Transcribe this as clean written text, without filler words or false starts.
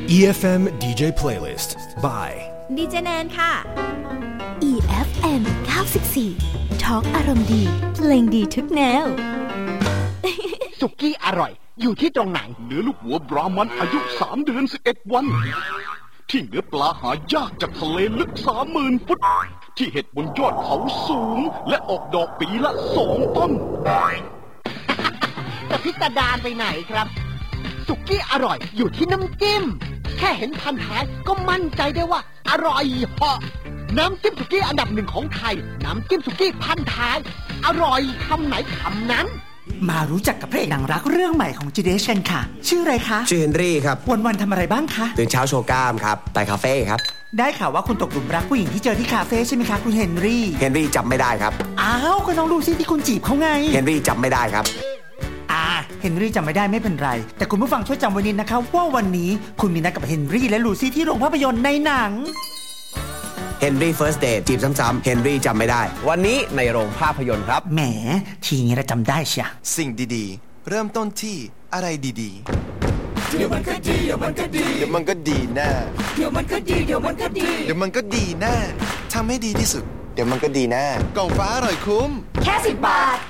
EFM DJ Playlist by ดีเจแนนค่ะ EFM 94 Talk อารมณ์ดีเพลงดีทุกแนวสุกี้อร่อยอยู่ที่ตรงไหนเนื้อลูกหัวบรามันอายุ3 เดือน 11 วันที่เนื้อปลาหายากจากทะเลลึก 30,000 ฟุตที่เห็ดบนยอดเขาสูงและออกดอกปีละ2 ต้นแต่พิสดารไปไหนครับสุกี้อร่อยอยู่ที่น้ำจิ้มแค่เห็นพันท้ายก็มั่นใจได้ว่าอร่อยเหาะน้ำจิ้มสุกี้อันดับหนึ่งของไทยน้ำจิ้มสุกี้พันท้ายอร่อยคำไหนคำนั้นมารู้จักกับพระเอกหนังรักเรื่องใหม่ของจีเดชกันค่ะชื่ออะไรคะชื่อเฮนรี่ครับวันๆทำอะไรบ้างคะตื่นเช้าโชว์กล้ามครับไปคาเฟ่ครับได้ข่าวว่าคุณตกหลุมรักผู้หญิงที่เจอที่คาเฟ่ใช่ไหมคะคุณเฮนรี่จำไม่ได้ครับอ้าวก็น้องลูซี่ที่คุณจีบเขาไงเฮนรี่จำไม่ได้ครับเฮนรี่จำไม่ได้ไม่เป็นไรแต่คุณผู้ฟังช่วยจำไว้นิดนะคะว่าวันนี้คุณมีนัดกับเฮนรี่และลูซี่ที่โรงภาพยนตร์ในหนังเฮนรี่เฟิร์สเดทจีบซ้ำๆเฮนรี่จำไม่ได้วันนี้ในโรงภาพยนตร์ครับแหมทีนี้เราจำได้เชียสิ่งดีๆเริ่มต้นที่อะไรดีๆเดี๋ยวมันก็ดีเดี๋ยวมันก็ดีเดี๋ยวมันก็ดีแน่เดี๋ยวมันก็ดีเดี๋ยวมันก็ดีเดี๋ยวมันก็ดีแน่ทำให้ดีที่สุดเดี๋ยวมันก็ดีแน่กล่องฟ้าอร่อยคุ้มแค่10 บาท